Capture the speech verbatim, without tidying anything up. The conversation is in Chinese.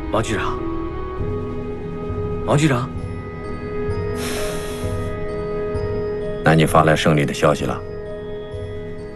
王局长，王局长， 那你发来胜利的消息了？